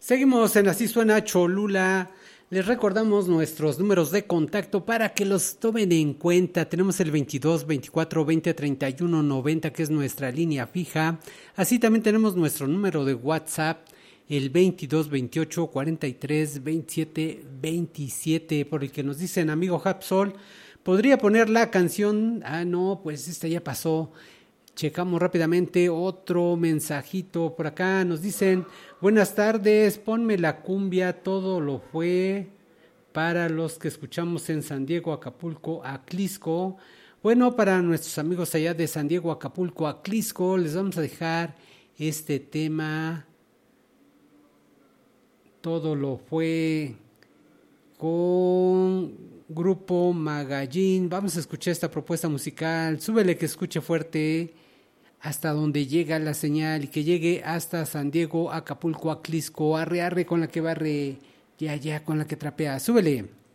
Seguimos en Así Suena Cholula. Les recordamos nuestros números de contacto para que los tomen en cuenta. Tenemos el 22 24 20 31 90, que es nuestra línea fija. Así también tenemos nuestro número de WhatsApp, el 22 28 43 27 27, por el que nos dicen, amigo Hapsol, ¿podría poner la canción? Ah, no, pues esta ya pasó. Checamos rápidamente otro mensajito por acá. Nos dicen, buenas tardes, ponme la cumbia, todo lo fue para los que escuchamos en San Diego, Acapulco, Aclisco. Bueno, para nuestros amigos allá de San Diego, Acapulco, Aclisco, les vamos a dejar este tema, todo lo fue con Grupo Magallín. Vamos a escuchar esta propuesta musical. Súbele que escuche fuerte hasta donde llega la señal y que llegue hasta San Diego, Acapulco, Aclisco, arre arre con la que barre, ya ya con la que trapea. Súbele.